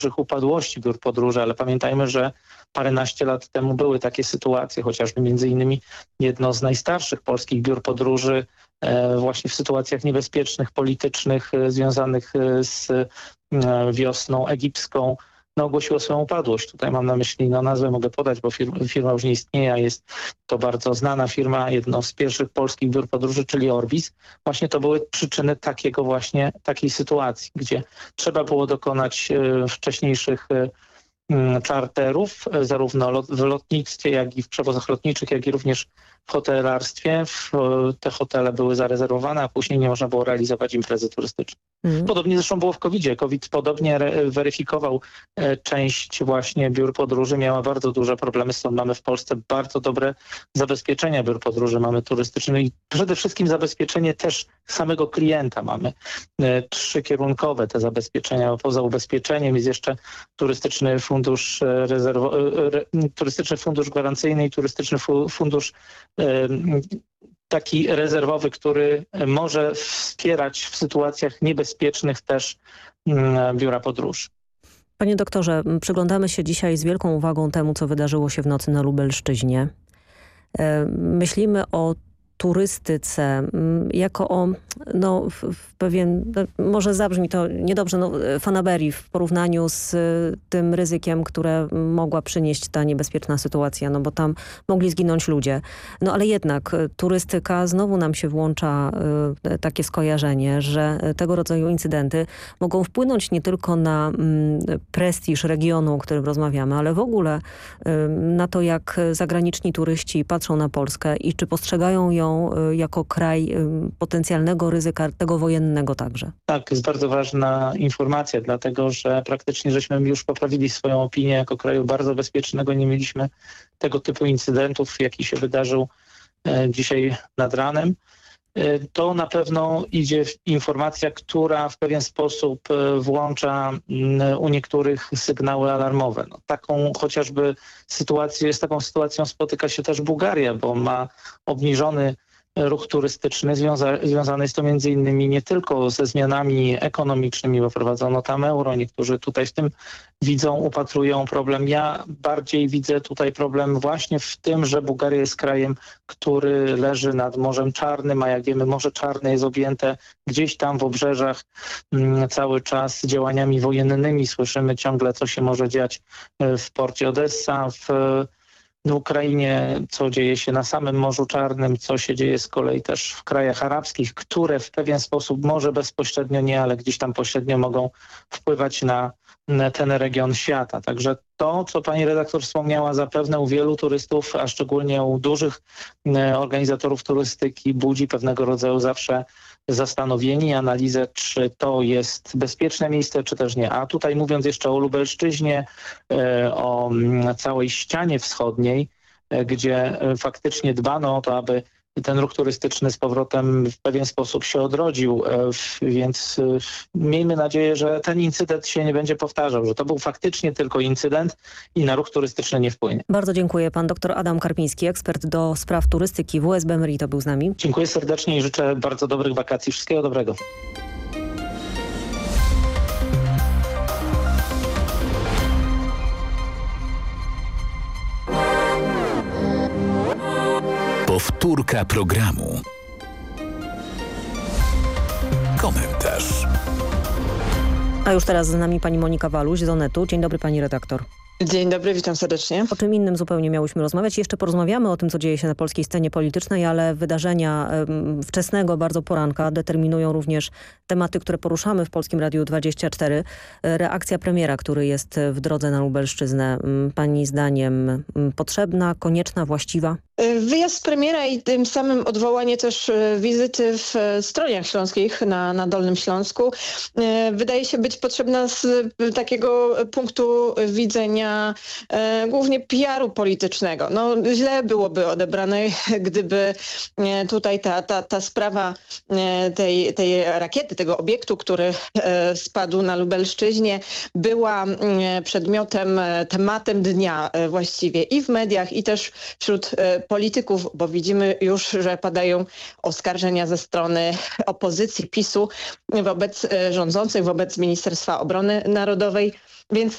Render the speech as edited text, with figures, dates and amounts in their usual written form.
upadłości biur podróży, ale pamiętajmy, że paręnaście lat temu były takie sytuacje, chociażby między innymi jedno z najstarszych polskich biur podróży właśnie w sytuacjach niebezpiecznych, politycznych, związanych z wiosną egipską, ogłosiło swoją upadłość. Tutaj mam na myśli, nazwę mogę podać, bo firma już nie istnieje, a jest to bardzo znana firma, jedno z pierwszych polskich biur podróży, czyli Orbis. Właśnie to były przyczyny takiej sytuacji, gdzie trzeba było dokonać wcześniejszych czarterów, zarówno w lotnictwie, jak i w przewozach lotniczych, jak i również w hotelarstwie. Te hotele były zarezerwowane, a później nie można było realizować imprezy turystycznej. Podobnie zresztą było w COVID-zie. COVID podobnie weryfikował część właśnie biur podróży. Miała bardzo duże problemy, stąd mamy w Polsce bardzo dobre zabezpieczenia biur podróży. Mamy turystyczne i przede wszystkim zabezpieczenie też samego klienta. Mamy trzykierunkowe te zabezpieczenia. Poza ubezpieczeniem jest jeszcze turystyczny fundusz turystyczny fundusz gwarancyjny i turystyczny fundusz taki rezerwowy, który może wspierać w sytuacjach niebezpiecznych też biura podróży. Panie doktorze, przyglądamy się dzisiaj z wielką uwagą temu, co wydarzyło się w nocy na Lubelszczyźnie. Myślimy o turystyce jako o pewien, może zabrzmi to niedobrze, fanaberii w porównaniu z tym ryzykiem, które mogła przynieść ta niebezpieczna sytuacja, bo tam mogli zginąć ludzie. Ale jednak turystyka, znowu nam się włącza takie skojarzenie, że tego rodzaju incydenty mogą wpłynąć nie tylko na prestiż regionu, o którym rozmawiamy, ale w ogóle na to, jak zagraniczni turyści patrzą na Polskę i czy postrzegają ją jako kraj potencjalnego ryzyka, tego wojennego także. Tak, jest bardzo ważna informacja, dlatego że praktycznie żeśmy już poprawili swoją opinię jako kraju bardzo bezpiecznego. Nie mieliśmy tego typu incydentów, jaki się wydarzył dzisiaj nad ranem. To na pewno idzie informacja, która w pewien sposób włącza u niektórych sygnały alarmowe. Taką chociażby sytuację, z taką sytuacją spotyka się też Bułgaria, bo ma obniżony ruch turystyczny. Związane jest to między innymi nie tylko ze zmianami ekonomicznymi, bo prowadzono tam euro. Niektórzy tutaj w tym upatrują problem. Ja bardziej widzę tutaj problem właśnie w tym, że Bułgaria jest krajem, który leży nad Morzem Czarnym, a jak wiemy, Morze Czarne jest objęte gdzieś tam w obrzeżach cały czas działaniami wojennymi. Słyszymy ciągle, co się może dziać w porcie Odessa, w Ukrainie, co dzieje się na samym Morzu Czarnym, co się dzieje z kolei też w krajach arabskich, które w pewien sposób, może bezpośrednio nie, ale gdzieś tam pośrednio mogą wpływać na ten region świata. Także to, co pani redaktor wspomniała, zapewne u wielu turystów, a szczególnie u dużych organizatorów turystyki budzi pewnego rodzaju zawsze zastanowienie, analizę, czy to jest bezpieczne miejsce, czy też nie. A tutaj mówiąc jeszcze o Lubelszczyźnie, o całej ścianie wschodniej, gdzie faktycznie dbano o to, aby ten ruch turystyczny z powrotem w pewien sposób się odrodził, więc miejmy nadzieję, że ten incydent się nie będzie powtarzał, że to był faktycznie tylko incydent i na ruch turystyczny nie wpłynie. Bardzo dziękuję. Pan dr Adam Karpiński, ekspert do spraw turystyki WSB Merito był z nami. Dziękuję serdecznie i życzę bardzo dobrych wakacji. Wszystkiego dobrego. Powtórka programu. Komentarz. A już teraz z nami pani Monika Waluś z Onetu. Dzień dobry pani redaktor. Dzień dobry, witam serdecznie. O czym innym zupełnie miałyśmy rozmawiać. Jeszcze porozmawiamy o tym, co dzieje się na polskiej scenie politycznej, ale wydarzenia wczesnego bardzo poranka determinują również tematy, które poruszamy w Polskim Radiu 24. Reakcja premiera, który jest w drodze na Lubelszczyznę. Pani zdaniem potrzebna, konieczna, właściwa? Wyjazd premiera i tym samym odwołanie też wizyty w Stroniach Śląskich na Dolnym Śląsku wydaje się być potrzebna z takiego punktu widzenia głównie PR-u politycznego. Źle byłoby odebrane, gdyby tutaj ta sprawa tej rakiety, tego obiektu, który spadł na Lubelszczyźnie, była przedmiotem, tematem dnia właściwie i w mediach, i też wśród polityków, bo widzimy już, że padają oskarżenia ze strony opozycji PiS-u wobec rządzących, wobec Ministerstwa Obrony Narodowej. Więc